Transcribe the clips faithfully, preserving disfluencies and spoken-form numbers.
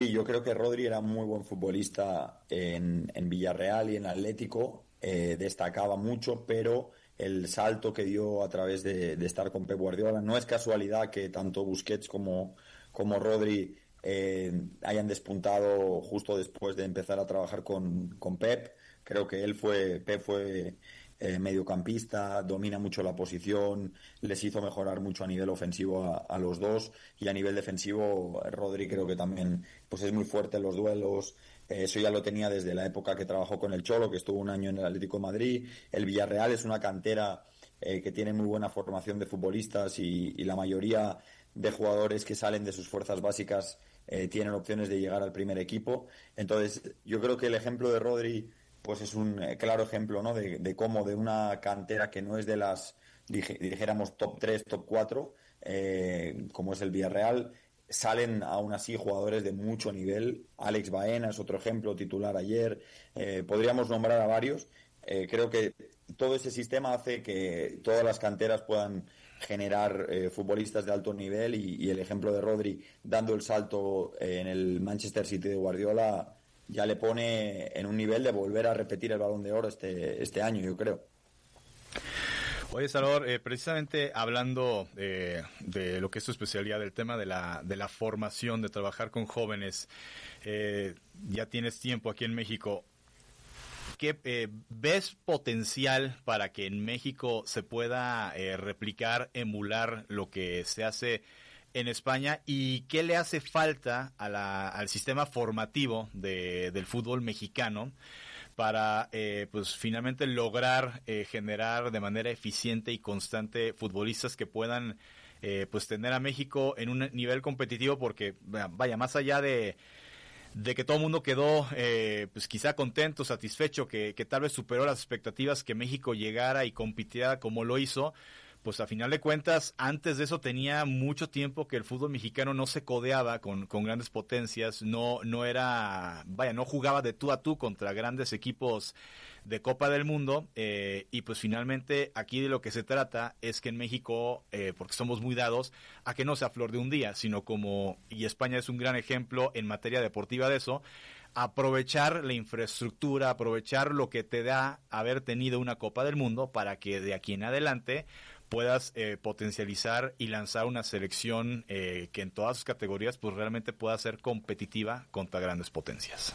Sí, yo creo que Rodri era muy buen futbolista en, en Villarreal y en Atlético, eh, destacaba mucho, pero el salto que dio a través de, de estar con Pep Guardiola, no es casualidad que tanto Busquets como, como Rodri eh, hayan despuntado justo después de empezar a trabajar con, con Pep. Creo que él fue, Pep fue eh, mediocampista, domina mucho la posición, les hizo mejorar mucho a nivel ofensivo a, a los dos, y a nivel defensivo Rodri creo que también pues es muy fuerte en los duelos. Eh, eso ya lo tenía desde la época que trabajó con el Cholo, que estuvo un año en el Atlético de Madrid. El Villarreal es una cantera eh, que tiene muy buena formación de futbolistas, y, y la mayoría de jugadores que salen de sus fuerzas básicas eh, tienen opciones de llegar al primer equipo. Entonces yo creo que el ejemplo de Rodri pues es un eh, claro ejemplo, ¿no? de, de cómo de una cantera que no es de las, dije, dijéramos, top tres, top cuatro, eh, como es el Villarreal, salen aún así jugadores de mucho nivel. Alex Baena es otro ejemplo, titular ayer. Eh, podríamos nombrar a varios. Eh, creo que todo ese sistema hace que todas las canteras puedan generar eh, futbolistas de alto nivel, y, y el ejemplo de Rodri dando el salto eh, en el Manchester City de Guardiola ya le pone en un nivel de volver a repetir el Balón de Oro este, este año, yo creo. Oye, Salvador, eh, precisamente hablando eh, de lo que es tu especialidad, del tema de la, de la formación, de trabajar con jóvenes, eh, ya tienes tiempo aquí en México. ¿Qué eh, ves potencial para que en México se pueda eh, replicar, emular lo que se hace en España, y qué le hace falta a la, al sistema formativo de, del fútbol mexicano para eh, pues finalmente lograr eh, generar de manera eficiente y constante futbolistas que puedan eh, pues tener a México en un nivel competitivo? Porque vaya, más allá de de que todo el mundo quedó eh, pues quizá contento, satisfecho, que, que tal vez superó las expectativas, que México llegara y compitiera como lo hizo, pues a final de cuentas, antes de eso tenía mucho tiempo que el fútbol mexicano no se codeaba con, con grandes potencias, no, no era, vaya, no jugaba de tú a tú contra grandes equipos de Copa del Mundo, eh, y pues finalmente aquí de lo que se trata es que en México, eh, porque somos muy dados a que no sea flor de un día, sino como, y España es un gran ejemplo en materia deportiva de eso, aprovechar la infraestructura, aprovechar lo que te da haber tenido una Copa del Mundo para que de aquí en adelante puedas eh, potencializar y lanzar una selección eh, que en todas sus categorías pues realmente pueda ser competitiva contra grandes potencias.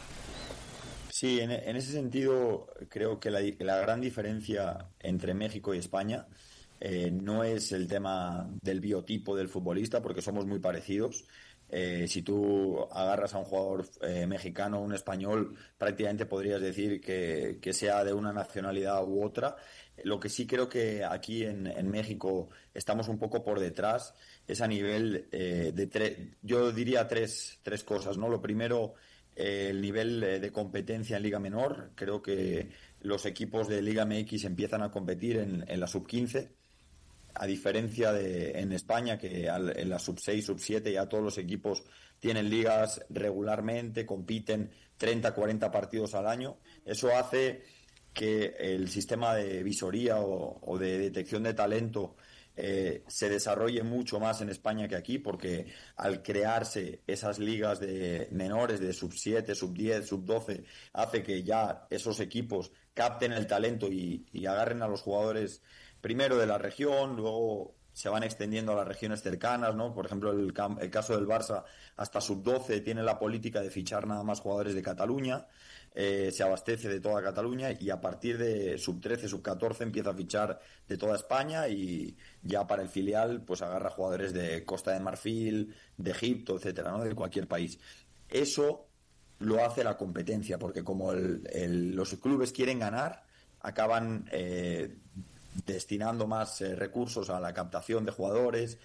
Sí, en, en ese sentido creo que la, la gran diferencia entre México y España eh, no es el tema del biotipo del futbolista, porque somos muy parecidos. Eh, si tú agarras a un jugador eh, mexicano o un español, prácticamente podrías decir que, que sea de una nacionalidad u otra. Lo que sí creo que aquí en, en México estamos un poco por detrás es a nivel eh, de tres, yo diría tres, tres cosas, ¿no? Lo primero, eh, el nivel eh, de competencia en Liga Menor. Creo que los equipos de Liga M X empiezan a competir en, en la sub quince. A diferencia de en España, que al, en la sub seis, sub siete ya todos los equipos tienen ligas regularmente, compiten treinta, cuarenta partidos al año. Eso hace que el sistema de visoría o, o de detección de talento eh, se desarrolle mucho más en España que aquí, porque al crearse esas ligas de menores de sub siete, sub diez, sub doce, hace que ya esos equipos capten el talento y, y agarren a los jugadores primero de la región, luego se van extendiendo a las regiones cercanas, ¿no? Por ejemplo, el, el caso del Barça, hasta sub doce tiene la política de fichar nada más jugadores de Cataluña, eh, se abastece de toda Cataluña, y a partir de sub trece, sub catorce empieza a fichar de toda España, y ya para el filial pues agarra jugadores de Costa de Marfil, de Egipto, etcétera, ¿no? De cualquier país. Eso lo hace la competencia, porque como el, el, los clubes quieren ganar, acaban eh, destinando más eh, recursos a la captación de jugadores,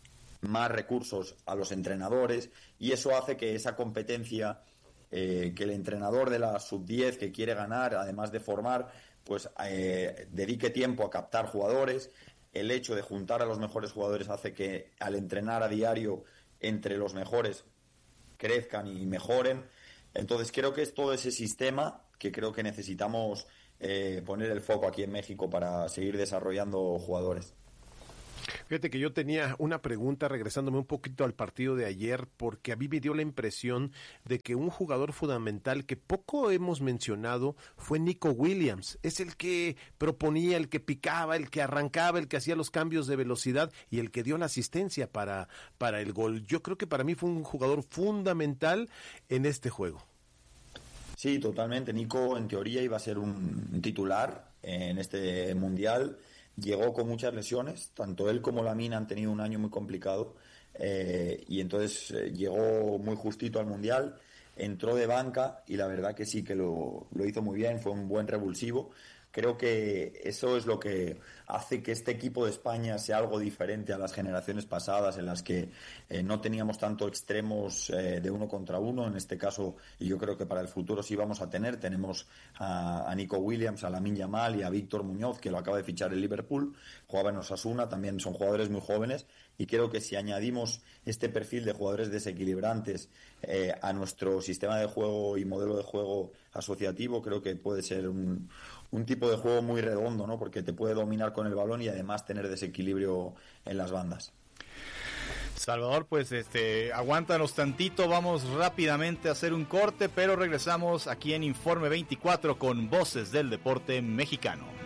más recursos a los entrenadores, y eso hace que esa competencia, eh, que el entrenador de la sub diez que quiere ganar, además de formar, pues eh, dedique tiempo a captar jugadores. El hecho de juntar a los mejores jugadores hace que al entrenar a diario entre los mejores crezcan y mejoren. Entonces creo que es todo ese sistema que creo que necesitamos eh, poner el foco aquí en México para seguir desarrollando jugadores. Fíjate que yo tenía una pregunta regresándome un poquito al partido de ayer, porque a mí me dio la impresión de que un jugador fundamental que poco hemos mencionado fue Nico Williams. Es el que proponía, el que picaba, el que arrancaba, el que hacía los cambios de velocidad y el que dio la asistencia para, para el gol. Yo creo que para mí fue un jugador fundamental en este juego. Sí, totalmente. Nico, en teoría, iba a ser un titular en este Mundial. Llegó con muchas lesiones, tanto él como Lamine han tenido un año muy complicado, eh, y entonces eh, llegó muy justito al Mundial, entró de banca y la verdad que sí que lo, lo hizo muy bien, fue un buen revulsivo. Creo que eso es lo que hace que este equipo de España sea algo diferente a las generaciones pasadas, en las que eh, no teníamos tanto extremos eh, de uno contra uno. En este caso, y yo creo que para el futuro sí vamos a tener, tenemos a, a Nico Williams, a Lamine Yamal y a Víctor Muñoz, que lo acaba de fichar el Liverpool, jugaba en Osasuna, también son jugadores muy jóvenes, y creo que si añadimos este perfil de jugadores desequilibrantes eh, a nuestro sistema de juego y modelo de juego asociativo, creo que puede ser un, un tipo de juego muy redondo, ¿no? Porque te puede dominar con el balón y además tener desequilibrio en las bandas. Salvador, pues este, aguántanos tantito, vamos rápidamente a hacer un corte, pero regresamos aquí en Informe veinticuatro con Voces del Deporte Mexicano.